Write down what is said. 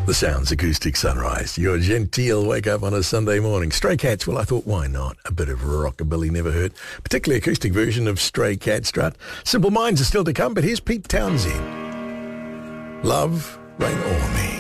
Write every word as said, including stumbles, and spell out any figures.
The Sounds Acoustic Sunrise. Your genteel wake up on a Sunday morning. Stray Cats, well, I thought, why not? A bit of rockabilly never hurt. Particularly acoustic version of Stray Cat Strut. Simple Minds are still to come, but here's Pete Townsend. Love, Rain O'er Me.